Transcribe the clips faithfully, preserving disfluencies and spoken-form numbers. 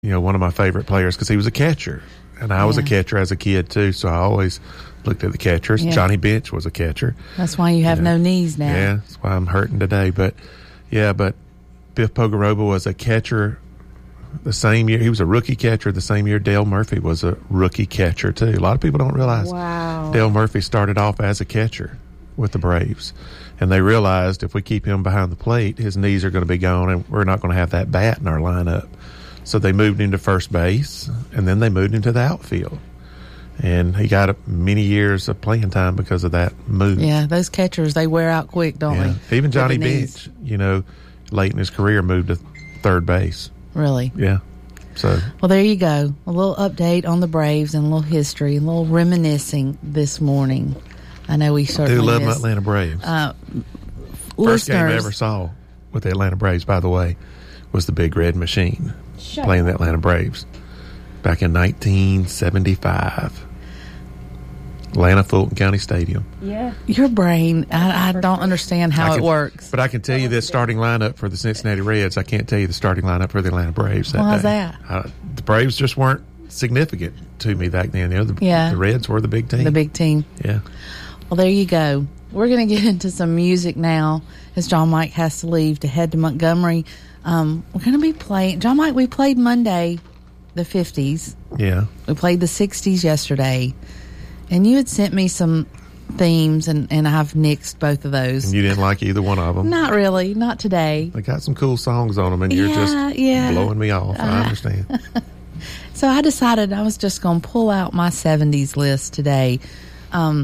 you know, one of my favorite players because he was a catcher. And I was Yeah. a catcher as a kid, too, so I always looked at the catchers. Yeah. Johnny Bench was a catcher. That's why you have Yeah. no knees now. Yeah, that's why I'm hurting today. But, yeah, but Biff Pogoroba was a catcher the same year. He was a rookie catcher the same year Dale Murphy was a rookie catcher, too. A lot of people don't realize Wow. Dale Murphy started off as a catcher with the Braves. And they realized if we keep him behind the plate, his knees are going to be gone, and we're not going to have that bat in our lineup. So they moved him to first base, and then they moved him to the outfield. And he got many years of playing time because of that move. Yeah, those catchers, they wear out quick, don't Yeah. they? Even Johnny With the knees. Bench, you know, late in his career moved to third base. Really? Yeah. So, Well, there you go. A little update on the Braves and a little history, a little reminiscing this morning. I know we I certainly do love my miss- Atlanta Braves. Uh, First game I listeners, ever saw with the Atlanta Braves, by the way, was the Big Red Machine Shut playing up. the Atlanta Braves back in nineteen seventy-five. Atlanta Fulton County Stadium. Yeah. your brain, I, I don't understand how I it can- works. But I can tell you this starting lineup for the Cincinnati Reds. I can't tell you the starting lineup for the Atlanta Braves. That Why's day. that? Uh, the Braves just weren't significant to me back then. You know, the, Yeah. the Reds were the big team. The big team. Yeah. Well, there you go. We're going to get into some music now as John Mike has to leave to head to Montgomery. Um, we're going to be playing. John Mike, we played Monday, the fifties. Yeah. We played the sixties yesterday. And you had sent me some themes, and, and I've nixed both of those. And you didn't like either one of them. Not really. Not today. They got some cool songs on them, and you're Yeah, just yeah. blowing me off. I Uh, understand. So I decided I was just going to pull out my seventies list today. Um,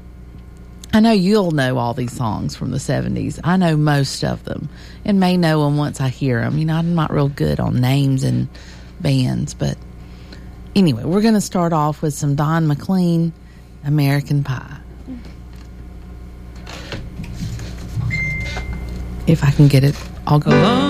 I know you'll know all these songs from the seventies. I know most of them and may know them once I hear them. You know, I'm not real good on names and bands. But anyway, we're going to start off with some Don McLean, American Pie. If I can get it, I'll go.